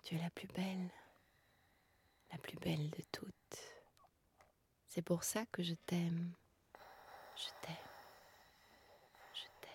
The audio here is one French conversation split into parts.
Tu es la plus belle de toutes. C'est pour ça que je t'aime. Je t'aime. Je t'aime.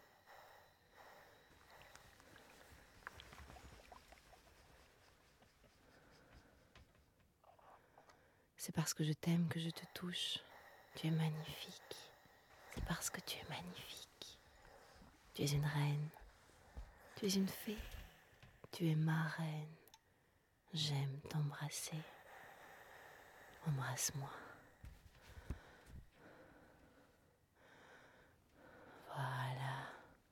C'est parce que je t'aime que je te touche. Tu es magnifique. C'est parce que tu es magnifique. Tu es une reine. Tu es une fée. Tu es ma reine. J'aime t'embrasser. Embrasse-moi. Voilà.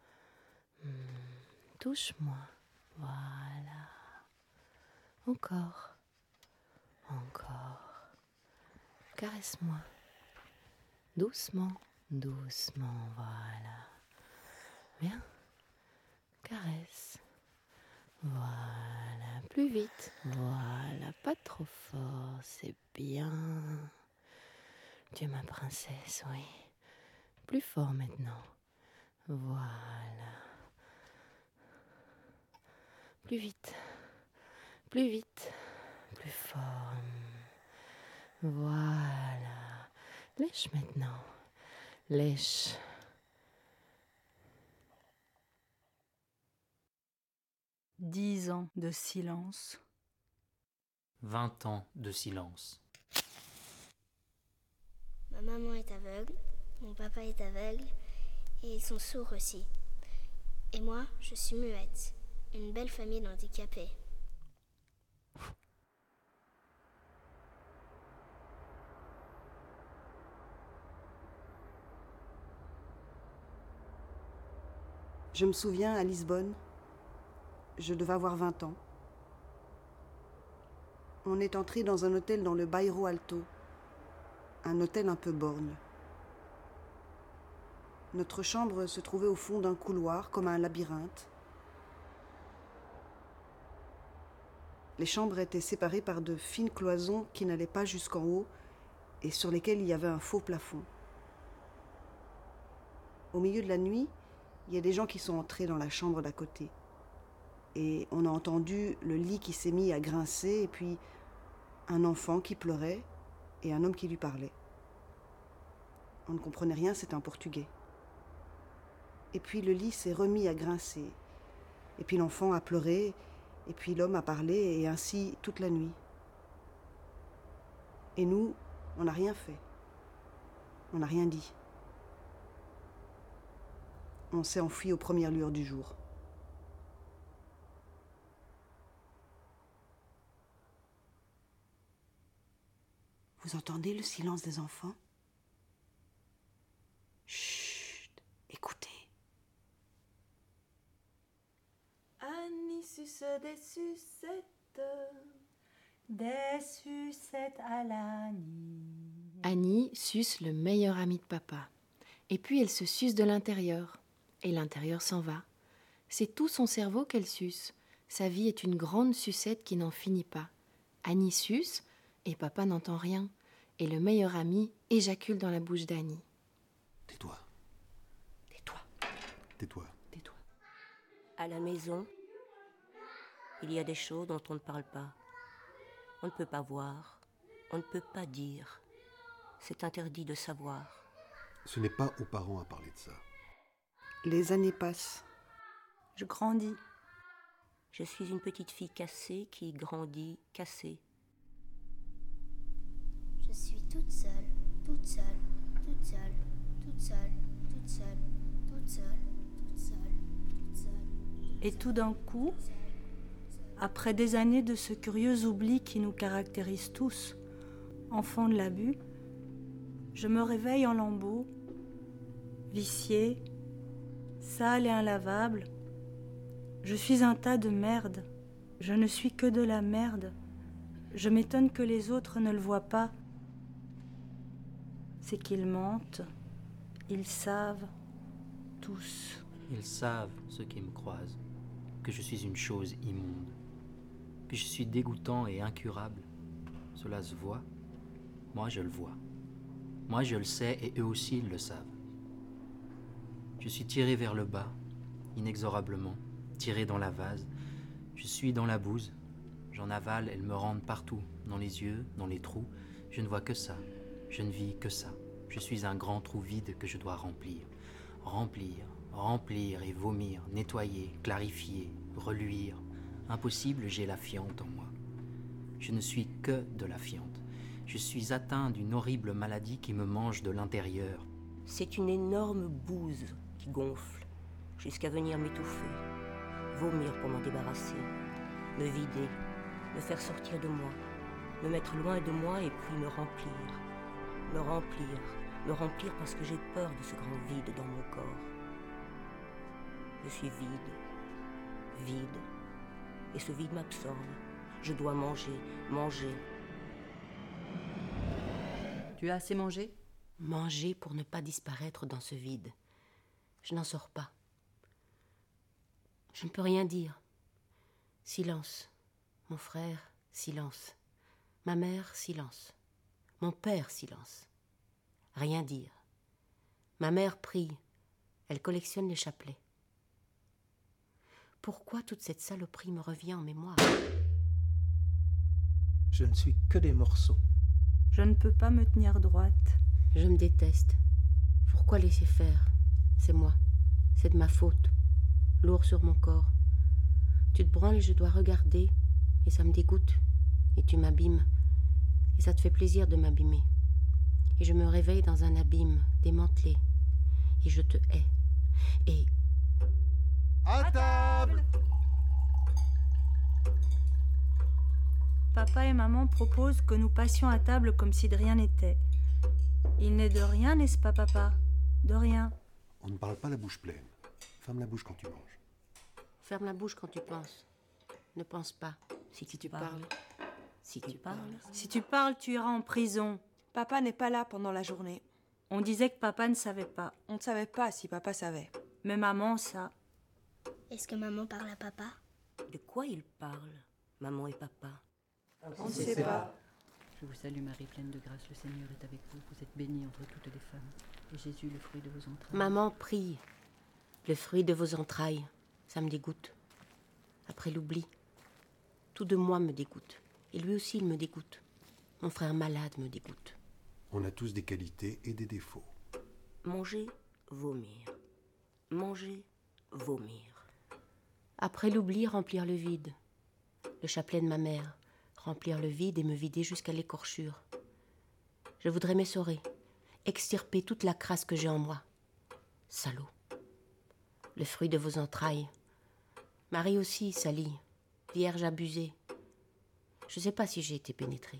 Touche-moi. Voilà. Encore. Encore. Caresse-moi. Doucement. Doucement. Voilà. Bien. Caresse. Voilà. Plus vite. Voilà. Pas trop fort. C'est bien. Tu es ma princesse, oui. Plus fort maintenant. Voilà. Plus vite. Plus vite. Plus fort. Voilà. Lèche maintenant. Lèche. « 10 ans de silence. 20 ans de silence. Ma maman est aveugle, mon papa est aveugle, et ils sont sourds aussi. Et moi, je suis muette. Une belle famille d'handicapés. Je me souviens, à Lisbonne, je devais avoir 20 ans. On est entré dans un hôtel dans le Bairro Alto, un hôtel un peu borgne. Notre chambre se trouvait au fond d'un couloir, comme un labyrinthe. Les chambres étaient séparées par de fines cloisons qui n'allaient pas jusqu'en haut et sur lesquelles il y avait un faux plafond. Au milieu de la nuit, il y a des gens qui sont entrés dans la chambre d'à côté. Et on a entendu le lit qui s'est mis à grincer et puis un enfant qui pleurait et un homme qui lui parlait. On ne comprenait rien, c'était en portugais. Et puis le lit s'est remis à grincer. Et puis l'enfant a pleuré, et puis l'homme a parlé, et ainsi toute la nuit. Et nous, on n'a rien fait. On n'a rien dit. On s'est enfui aux premières lueurs du jour. Vous entendez le silence des enfants ? Chut, écoutez. Annie suce des sucettes à l'Annie. Annie suce le meilleur ami de papa. Et puis elle se suce de l'intérieur. Et l'intérieur s'en va. C'est tout son cerveau qu'elle suce. Sa vie est une grande sucette qui n'en finit pas. Annie suce et papa n'entend rien. Et le meilleur ami éjacule dans la bouche d'Annie. Tais-toi. Tais-toi. Tais-toi. Tais-toi. À la maison, il y a des choses dont on ne parle pas. On ne peut pas voir, on ne peut pas dire. C'est interdit de savoir. Ce n'est pas aux parents à parler de ça. Les années passent. Je grandis. Je suis une petite fille cassée qui grandit cassée. Je suis toute seule, toute seule, toute seule, toute seule, toute seule, toute seule, toute seule, toute seule. Et tout d'un coup, après des années de ce curieux oubli qui nous caractérise tous, enfants de l'abus, je me réveille en lambeaux, viciée, sale et inlavable. Je suis un tas de merde. Je ne suis que de la merde. Je m'étonne que les autres ne le voient pas. C'est qu'ils mentent. Ils savent, tous. Ils savent, ceux qui me croisent, que je suis une chose immonde, que je suis dégoûtant et incurable. Cela se voit. Moi, je le vois. Moi, je le sais et eux aussi, ils le savent. Je suis tiré vers le bas, inexorablement, tiré dans la vase. Je suis dans la bouse. J'en avale, elles me rendent partout, dans les yeux, dans les trous. Je ne vois que ça, je ne vis que ça. Je suis un grand trou vide que je dois remplir. Remplir, remplir et vomir, nettoyer, clarifier, reluire. Impossible, j'ai la fiente en moi. Je ne suis que de la fiente. Je suis atteint d'une horrible maladie qui me mange de l'intérieur. C'est une énorme bouse qui gonfle jusqu'à venir m'étouffer, vomir pour m'en débarrasser, me vider, me faire sortir de moi, me mettre loin de moi et puis me remplir parce que j'ai peur de ce grand vide dans mon corps. Je suis vide, et ce vide m'absorbe. Je dois manger. Tu as assez mangé ? Manger pour ne pas disparaître dans ce vide. Je n'en sors pas. Je ne peux rien dire. Silence. Mon frère, silence. Ma mère, silence. Mon père, silence. Rien dire. Ma mère prie. Elle collectionne les chapelets. Pourquoi toute cette saloperie me revient en mémoire ? Je ne suis que des morceaux. Je ne peux pas me tenir droite. Je me déteste. Pourquoi laisser faire ? C'est moi. C'est de ma faute. Lourd sur mon corps. Tu te branles et je dois regarder. Et ça me dégoûte. Et tu m'abîmes. Et ça te fait plaisir de m'abîmer. Et je me réveille dans un abîme démantelé. Et je te hais. Et... À table! Papa et maman proposent que nous passions à table comme si de rien n'était. Il n'est de rien, n'est-ce pas, papa ? De rien. On ne parle pas la bouche pleine. Ferme la bouche quand tu manges. Ferme la bouche quand tu penses. Ne pense pas. Si tu parles. Si tu parles. Si tu parles, tu iras en prison. Papa n'est pas là pendant la journée. On disait que papa ne savait pas. On ne savait pas si papa savait. Mais maman, ça. Est-ce que maman parle à papa? De quoi ils parlent, maman et papa? On ne sait pas. Je vous salue Marie, pleine de grâce, le Seigneur est avec vous. Vous êtes bénie entre toutes les femmes. Et Jésus, le fruit de vos entrailles. Maman prie. Le fruit de vos entrailles, ça me dégoûte. Après l'oubli, tout de moi me dégoûte. Et lui aussi, il me dégoûte. Mon frère malade me dégoûte. On a tous des qualités et des défauts. Manger, vomir. Manger, vomir. Après l'oubli, remplir le vide. Le chapelet de ma mère. Remplir le vide et me vider jusqu'à l'écorchure. Je voudrais m'essorer, extirper toute la crasse que j'ai en moi. Salaud. Le fruit de vos entrailles. Marie aussi, salie. Vierge abusée. Je ne sais pas si j'ai été pénétrée.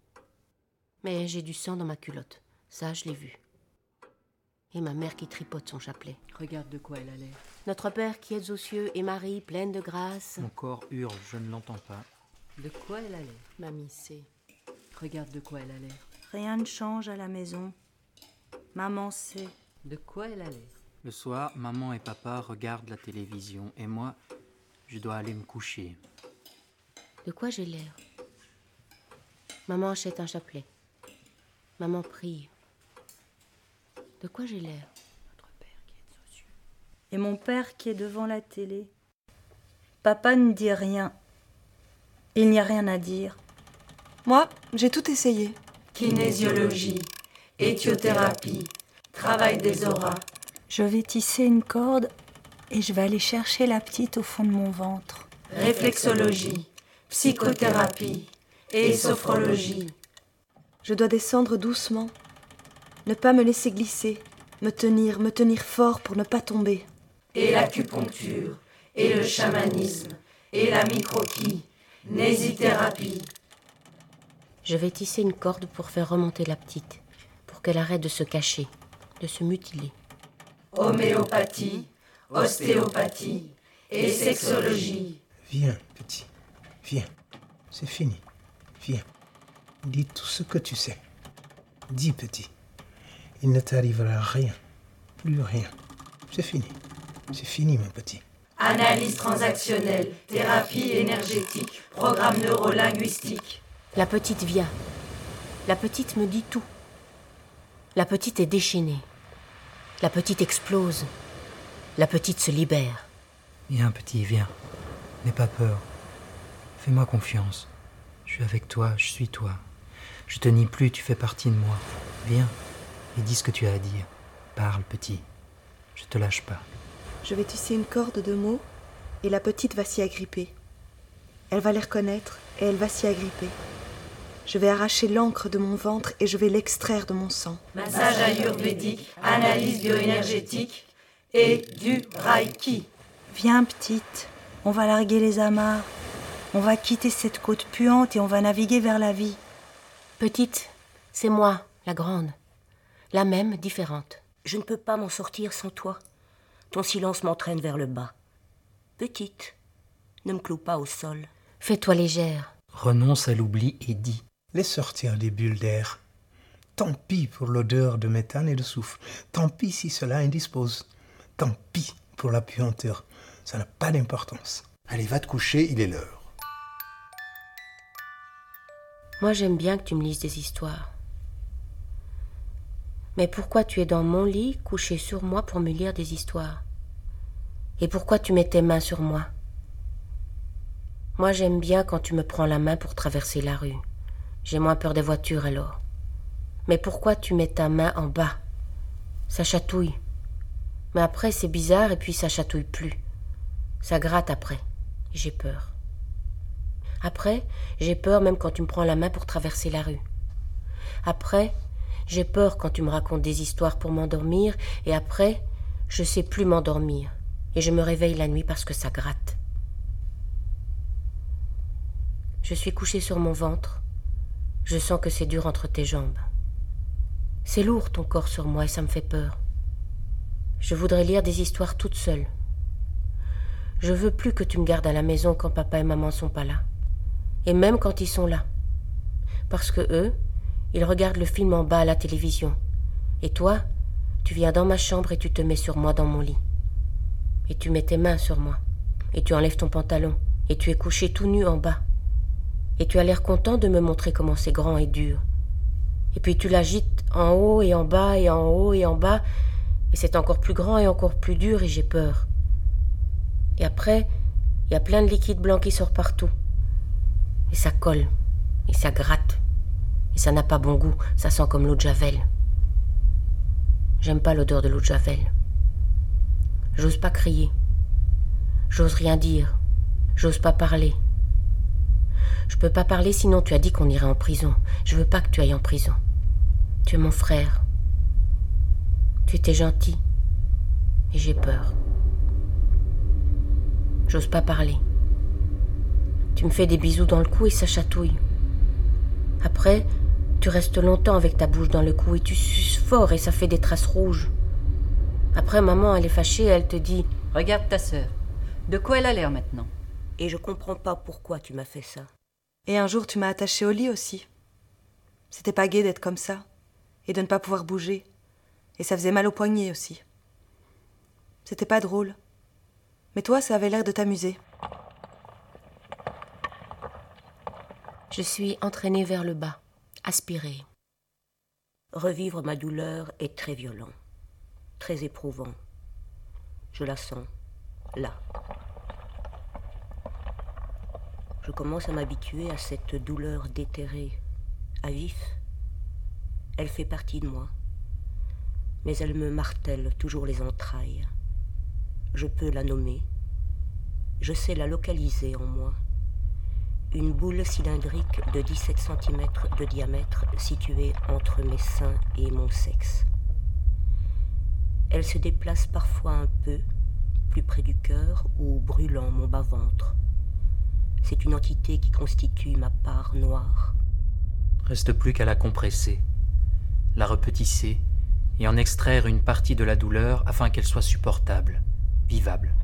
Mais j'ai du sang dans ma culotte. Ça, je l'ai vu. Et ma mère qui tripote son chapelet. Regarde de quoi elle a l'air. Notre Père qui êtes aux cieux et Marie, pleine de grâce. Mon corps hurle, je ne l'entends pas. De quoi elle a l'air? Mamie sait. Regarde de quoi elle a l'air. Rien ne change à la maison. Maman sait. De quoi elle a l'air? Le soir, maman et papa regardent la télévision et moi, je dois aller me coucher. De quoi j'ai l'air? Maman achète un chapelet. Maman prie. De quoi j'ai l'air? Notre Père qui est aux cieux. Et mon père qui est devant la télé. Papa ne dit rien. Il n'y a rien à dire. Moi, j'ai tout essayé. Kinésiologie, éthiothérapie, travail des auras. Je vais tisser une corde et je vais aller chercher la petite au fond de mon ventre. Réflexologie, psychothérapie et sophrologie. Je dois descendre doucement, ne pas me laisser glisser, me tenir fort pour ne pas tomber. Et l'acupuncture, et le chamanisme, et la microquie, nésithérapie. Je vais tisser une corde pour faire remonter la petite, pour qu'elle arrête de se cacher, de se mutiler. Homéopathie, ostéopathie et sexologie. Viens, petit, viens. C'est fini. Viens. Dis tout ce que tu sais. Dis, petit. Il ne t'arrivera rien. Plus rien. C'est fini. C'est fini, mon petit. Analyse transactionnelle, thérapie énergétique, programme neurolinguistique. La petite vient. La petite me dit tout. La petite est déchaînée. La petite explose. La petite se libère. Viens, petit, viens. N'aie pas peur. Fais-moi confiance. Je suis avec toi, je suis toi. Je te nie plus, tu fais partie de moi. Viens et dis ce que tu as à dire. Parle, petit. Je te lâche pas. Je vais tisser une corde de mots et la petite va s'y agripper. Elle va les reconnaître et elle va s'y agripper. Je vais arracher l'encre de mon ventre et je vais l'extraire de mon sang. Massage ayurvédique, analyse bioénergétique et du Reiki. Viens, petite, on va larguer les amarres. On va quitter cette côte puante et on va naviguer vers la vie. Petite, c'est moi, la grande. La même, différente. Je ne peux pas m'en sortir sans toi. Ton silence m'entraîne vers le bas. Petite, ne me cloue pas au sol. Fais-toi légère. Renonce à l'oubli et dis. Laisse sortir des bulles d'air. Tant pis pour l'odeur de méthane et de soufre. Tant pis si cela indispose. Tant pis pour la puanteur. Ça n'a pas d'importance. Allez, va te coucher, il est l'heure. Moi, j'aime bien que tu me lises des histoires. Mais pourquoi tu es dans mon lit, couché sur moi pour me lire des histoires? Et pourquoi tu mets tes mains sur moi? Moi, j'aime bien quand tu me prends la main pour traverser la rue. J'ai moins peur des voitures alors. Mais pourquoi tu mets ta main en bas? Ça chatouille. Mais après, c'est bizarre et puis ça chatouille plus. Ça gratte après. J'ai peur. Après, j'ai peur même quand tu me prends la main pour traverser la rue. Après, j'ai peur quand tu me racontes des histoires pour m'endormir. Et après, je sais plus m'endormir. Et je me réveille la nuit parce que ça gratte. Je suis couchée sur mon ventre. Je sens que c'est dur entre tes jambes. C'est lourd ton corps sur moi et ça me fait peur. Je voudrais lire des histoires toute seule. Je veux plus que tu me gardes à la maison quand papa et maman sont pas là. Et même quand ils sont là. Parce que eux, ils regardent le film en bas à la télévision. Et toi, tu viens dans ma chambre et tu te mets sur moi dans mon lit. Et tu mets tes mains sur moi. Et tu enlèves ton pantalon. Et tu es couché tout nu en bas. Et tu as l'air content de me montrer comment c'est grand et dur. Et puis tu l'agites en haut et en bas et en haut et en bas. Et c'est encore plus grand et encore plus dur et j'ai peur. Et après, il y a plein de liquide blanc qui sort partout. Et ça colle. Et ça gratte. Et ça n'a pas bon goût. Ça sent comme l'eau de Javel. J'aime pas l'odeur de l'eau de Javel. J'ose pas crier. J'ose rien dire. J'ose pas parler. Je peux pas parler sinon tu as dit qu'on irait en prison. Je veux pas que tu ailles en prison. Tu es mon frère. Tu étais gentil. Et j'ai peur. J'ose pas parler. Tu me fais des bisous dans le cou et ça chatouille. Après, tu restes longtemps avec ta bouche dans le cou et tu suces fort et ça fait des traces rouges. Après, maman, elle est fâchée, elle te dit « Regarde ta sœur. De quoi elle a l'air maintenant ?» Et je comprends pas pourquoi tu m'as fait ça. Et un jour, tu m'as attachée au lit aussi. C'était pas gai d'être comme ça. Et de ne pas pouvoir bouger. Et ça faisait mal aux poignets aussi. C'était pas drôle. Mais toi, ça avait l'air de t'amuser. Je suis entraînée vers le bas, aspirée. Revivre ma douleur est très violent, très éprouvant. Je la sens, là. Je commence à m'habituer à cette douleur déterrée, à vif. Elle fait partie de moi, mais elle me martèle toujours les entrailles. Je peux la nommer, je sais la localiser en moi. Une boule cylindrique de 17 cm de diamètre située entre mes seins et mon sexe. Elle se déplace parfois un peu, plus près du cœur ou brûlant mon bas-ventre. C'est une entité qui constitue ma part noire. Reste plus qu'à la compresser, la repetisser et en extraire une partie de la douleur afin qu'elle soit supportable, vivable.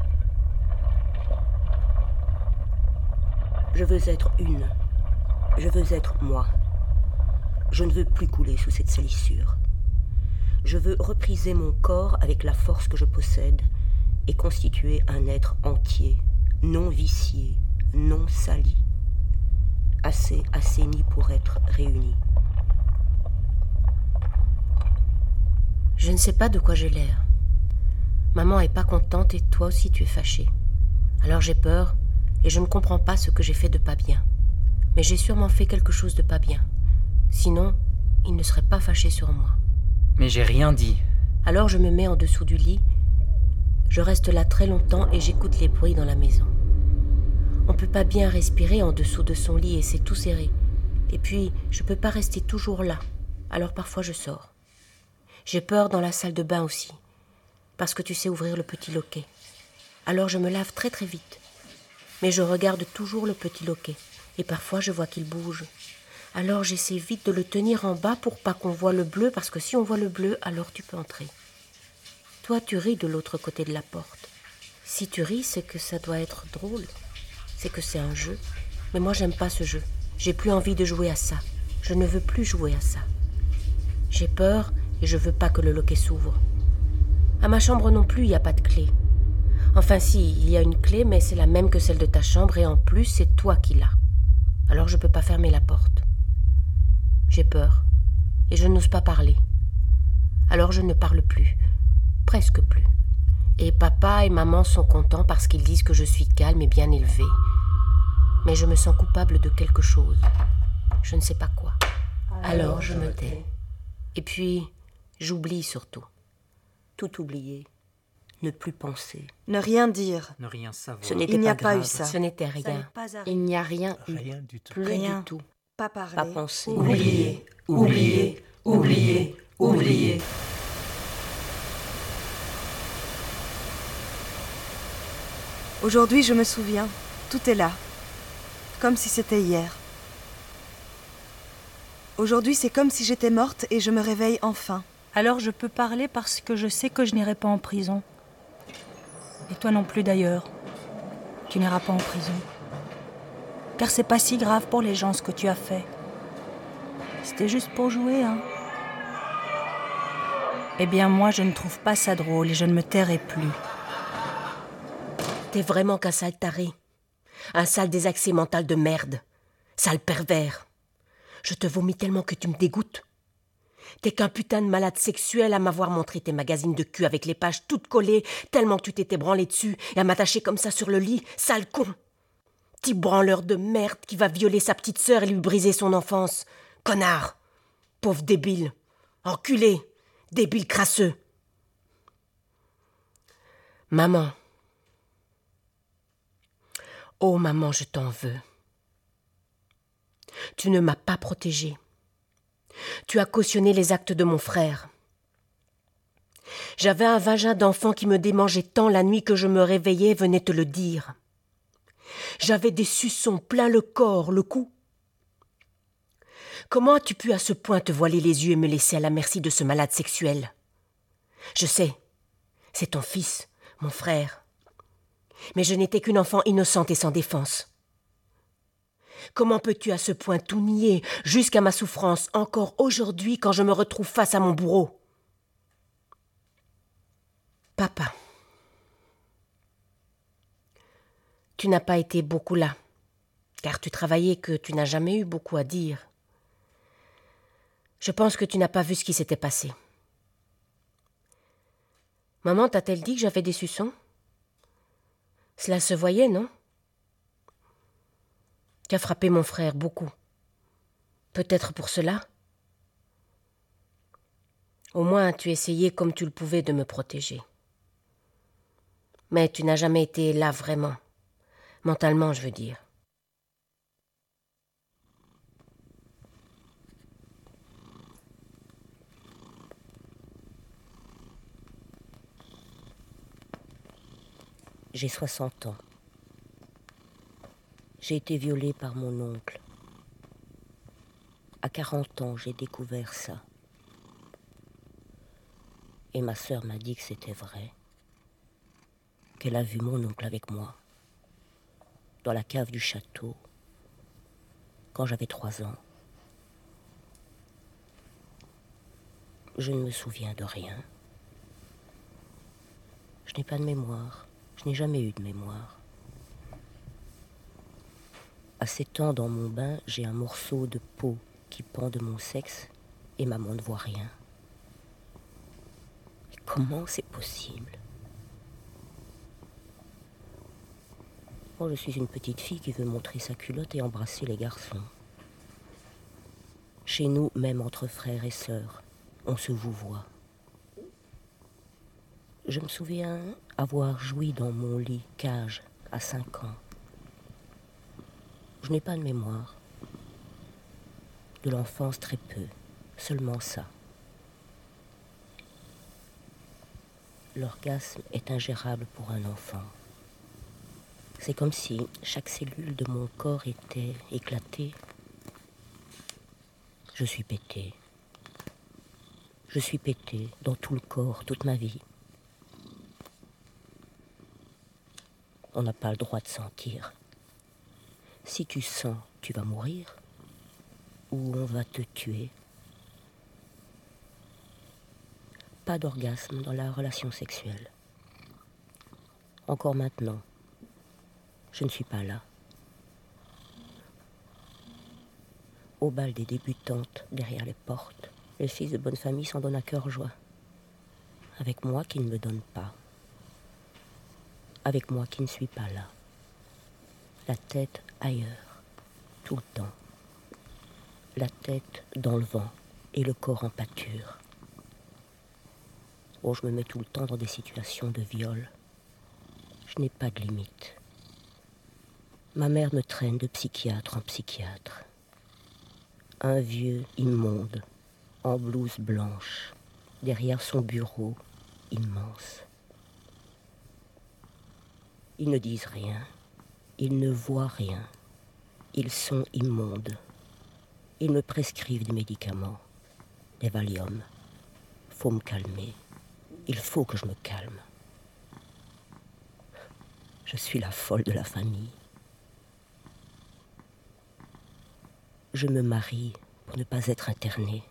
Je veux être une. Je veux être moi. Je ne veux plus couler sous cette salissure. Je veux repriser mon corps avec la force que je possède et constituer un être entier, non vicié, non sali, assez assaini pour être réuni. Je ne sais pas de quoi j'ai l'air. Maman est pas contente et toi aussi tu es fâchée. Alors j'ai peur et je ne comprends pas ce que j'ai fait de pas bien. Mais j'ai sûrement fait quelque chose de pas bien. Sinon, il ne serait pas fâché sur moi. Mais j'ai rien dit. Alors je me mets en dessous du lit. Je reste là très longtemps et j'écoute les bruits dans la maison. On peut pas bien respirer en dessous de son lit et c'est tout serré. Et puis, je peux pas rester toujours là. Alors parfois je sors. J'ai peur dans la salle de bain aussi. Parce que tu sais ouvrir le petit loquet. Alors je me lave très très vite. Mais je regarde toujours le petit loquet. Et parfois je vois qu'il bouge. Alors j'essaie vite de le tenir en bas pour pas qu'on voit le bleu, parce que si on voit le bleu, alors tu peux entrer. Toi, tu ris de l'autre côté de la porte. Si tu ris, c'est que ça doit être drôle. C'est que c'est un jeu. Mais moi, j'aime pas ce jeu. J'ai plus envie de jouer à ça. Je ne veux plus jouer à ça. J'ai peur et je veux pas que le loquet s'ouvre. À ma chambre non plus, il n'y a pas de clé. Enfin si, il y a une clé, mais c'est la même que celle de ta chambre et en plus, c'est toi qui l'as. Alors je peux pas fermer la porte. J'ai peur et je n'ose pas parler. Alors je ne parle plus, presque plus. Et papa et maman sont contents parce qu'ils disent que je suis calme et bien élevée. Mais je me sens coupable de quelque chose. Je ne sais pas quoi. Alors je me tais. Et puis, j'oublie surtout. Tout oublier. Ne plus penser. Ne rien dire. Ne rien savoir. Ce n'était Il n'y pas a pas grave. eu ça. Ce n'était rien. Il n'y a rien eu. Rien du tout. Plus Rien. du tout. Pas parler. Pas penser. Oublier, oublier, oublier, oublier. Aujourd'hui, je me souviens. Tout est là. Comme si c'était hier. Aujourd'hui, c'est comme si j'étais morte et je me réveille enfin. Alors je peux parler parce que je sais que je n'irai pas en prison. Et toi non plus d'ailleurs. Tu n'iras pas en prison. Car c'est pas si grave pour les gens ce que tu as fait. C'était juste pour jouer, hein. Eh bien moi je ne trouve pas ça drôle et je ne me tairai plus. T'es vraiment qu'un sale taré. Un sale désaxé mental de merde. Sale pervers. Je te vomis tellement que tu me dégoûtes. T'es qu'un putain de malade sexuel à m'avoir montré tes magazines de cul avec les pages toutes collées, tellement que tu t'étais branlé dessus et à m'attacher comme ça sur le lit, sale con. Petit branleur de merde qui va violer sa petite sœur et lui briser son enfance. Connard. Pauvre débile. Enculé. Débile crasseux. Maman. Oh maman, je t'en veux. Tu ne m'as pas protégée. Tu as cautionné les actes de mon frère. J'avais un vagin d'enfant qui me démangeait tant la nuit que je me réveillais et venais te le dire. J'avais des suçons plein le corps, le cou. Comment as-tu pu à ce point te voiler les yeux et me laisser à la merci de ce malade sexuel? Je sais, c'est ton fils, mon frère. Mais je n'étais qu'une enfant innocente et sans défense. Comment peux-tu à ce point tout nier, jusqu'à ma souffrance, encore aujourd'hui quand je me retrouve face à mon bourreau? Papa, tu n'as pas été beaucoup là, car tu travaillais que tu n'as jamais eu beaucoup à dire. Je pense que tu n'as pas vu ce qui s'était passé. Maman t'a-t-elle dit que j'avais des suçons? Cela se voyait, non? Tu as frappé mon frère beaucoup. Peut-être pour cela. Au moins, tu essayais comme tu le pouvais de me protéger. Mais tu n'as jamais été là vraiment. Mentalement, je veux dire. J'ai 60 ans. J'ai été violée par mon oncle. À 40 ans, j'ai découvert ça. Et ma sœur m'a dit que c'était vrai. Qu'elle a vu mon oncle avec moi, dans la cave du château, quand j'avais 3 ans. Je ne me souviens de rien. Je n'ai pas de mémoire. Je n'ai jamais eu de mémoire. À 7 ans, dans mon bain, j'ai un morceau de peau qui pend de mon sexe et maman ne voit rien. Mais comment c'est possible? Moi, je suis une petite fille qui veut montrer sa culotte et embrasser les garçons. Chez nous, même entre frères et sœurs, on se vouvoie. Je me souviens avoir joui dans mon lit cage à 5 ans. Je n'ai pas de mémoire. De l'enfance, très peu. Seulement ça. L'orgasme est ingérable pour un enfant. C'est comme si chaque cellule de mon corps était éclatée. Je suis pétée. Je suis pétée dans tout le corps, toute ma vie. On n'a pas le droit de sentir. Si tu sens, tu vas mourir. Ou on va te tuer. Pas d'orgasme dans la relation sexuelle. Encore maintenant, je ne suis pas là. Au bal des débutantes, derrière les portes, les fils de bonne famille s'en donnent à cœur joie. Avec moi qui ne me donne pas. Avec moi qui ne suis pas là. La tête ailleurs, tout le temps. La tête dans le vent et le corps en pâture. Oh, je me mets tout le temps dans des situations de viol. Je n'ai pas de limite. Ma mère me traîne de psychiatre en psychiatre. Un vieux immonde, en blouse blanche, derrière son bureau immense. Ils ne disent rien, ils ne voient rien, ils sont immondes. Ils me prescrivent des médicaments, des Valium. Faut me calmer. Il faut que je me calme. Je suis la folle de la famille. Je me marie pour ne pas être internée.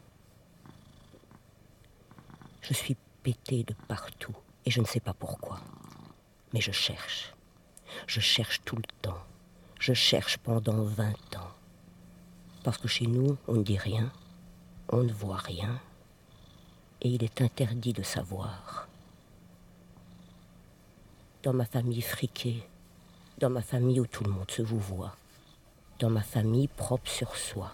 Je suis pétée de partout et je ne sais pas pourquoi. Mais je cherche. Je cherche tout le temps. Je cherche pendant 20 ans. Parce que chez nous, on ne dit rien, on ne voit rien, et il est interdit de savoir. Dans ma famille friquée, dans ma famille où tout le monde se vouvoie, dans ma famille propre sur soi,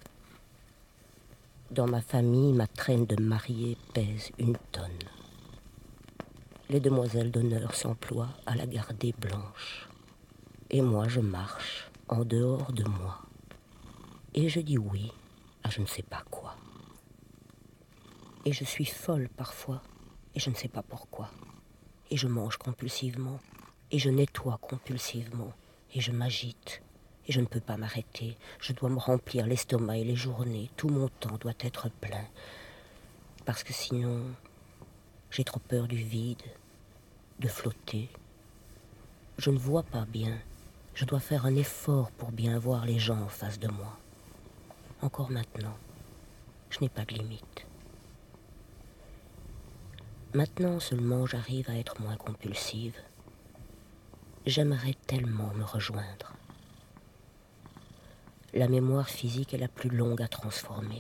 dans ma famille, ma traîne de mariée pèse 1 tonne. Les demoiselles d'honneur s'emploient à la garder blanche, et moi je marche en dehors de moi. Et je dis oui à je ne sais pas quoi. Et je suis folle parfois, et je ne sais pas pourquoi. Et je mange compulsivement, et je nettoie compulsivement, et je m'agite, et je ne peux pas m'arrêter. Je dois me remplir l'estomac et les journées, tout mon temps doit être plein. Parce que sinon, j'ai trop peur du vide, de flotter. Je ne vois pas bien, je dois faire un effort pour bien voir les gens en face de moi. Encore maintenant, je n'ai pas de limite. Maintenant seulement j'arrive à être moins compulsive. J'aimerais tellement me rejoindre. La mémoire physique est la plus longue à transformer.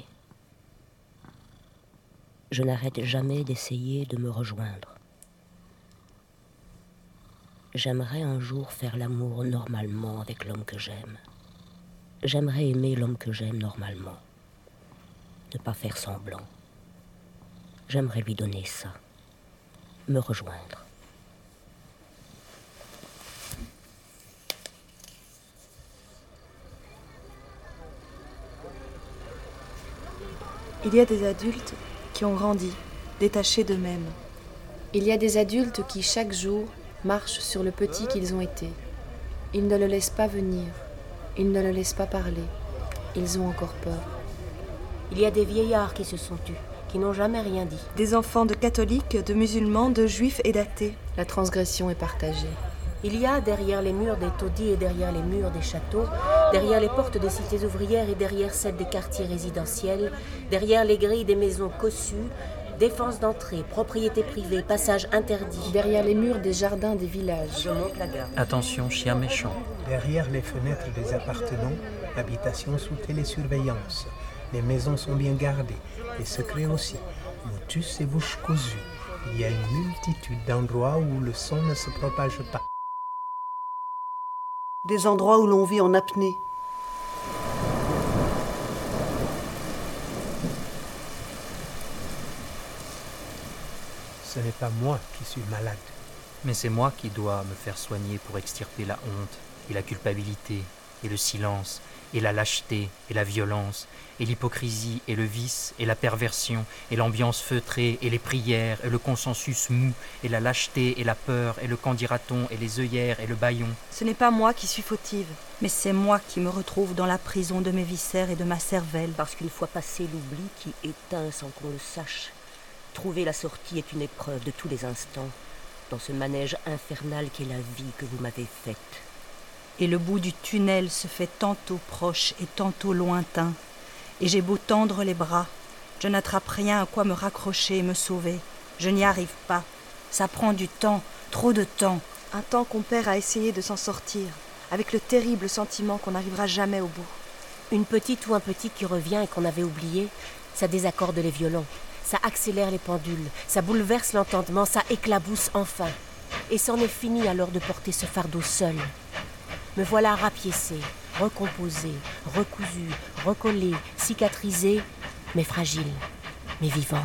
Je n'arrête jamais d'essayer de me rejoindre. J'aimerais un jour faire l'amour normalement avec l'homme que j'aime. J'aimerais aimer l'homme que j'aime normalement. Ne pas faire semblant. J'aimerais lui donner ça. Me rejoindre. Il y a des adultes qui ont grandi, détachés d'eux-mêmes. Il y a des adultes qui, chaque jour, marchent sur le petit qu'ils ont été. Ils ne le laissent pas venir. Ils ne le laissent pas parler. Ils ont encore peur. Il y a des vieillards qui se sont tus, qui n'ont jamais rien dit. Des enfants de catholiques, de musulmans, de juifs et d'athées. La transgression est partagée. Il y a derrière les murs des taudis et derrière les murs des châteaux, derrière les portes des cités ouvrières et derrière celles des quartiers résidentiels, derrière les grilles des maisons cossues, défense d'entrée, propriété privée, passage interdit. Derrière les murs des jardins des villages. Je monte la garde. Attention, chien méchant. Derrière les fenêtres des appartements, habitations sous télésurveillance. Les maisons sont bien gardées, les secrets aussi. Motus et bouche cousue. Il y a une multitude d'endroits où le son ne se propage pas. Des endroits où l'on vit en apnée. Ce n'est pas moi qui suis malade. Mais c'est moi qui dois me faire soigner pour extirper la honte et la culpabilité et le silence et la lâcheté et la violence et l'hypocrisie et le vice et la perversion et l'ambiance feutrée et les prières et le consensus mou et la lâcheté et la peur et le qu'en dira-t-on et les œillères et le bâillon. Ce n'est pas moi qui suis fautive, mais c'est moi qui me retrouve dans la prison de mes viscères et de ma cervelle. Parce qu'une fois passé l'oubli qui éteint sans qu'on le sache, trouver la sortie est une épreuve de tous les instants, dans ce manège infernal qu'est la vie que vous m'avez faite. Et le bout du tunnel se fait tantôt proche et tantôt lointain. Et j'ai beau tendre les bras, je n'attrape rien à quoi me raccrocher et me sauver. Je n'y arrive pas. Ça prend du temps, trop de temps. Un temps qu'on perd à essayer de s'en sortir, avec le terrible sentiment qu'on n'arrivera jamais au bout. Une petite ou un petit qui revient et qu'on avait oublié, ça désaccorde les violons, ça accélère les pendules, ça bouleverse l'entendement, ça éclabousse enfin. Et c'en est fini alors de porter ce fardeau seul. Me voilà rapiécée, recomposée, recousue, recollée, cicatrisée, mais fragile, mais vivante.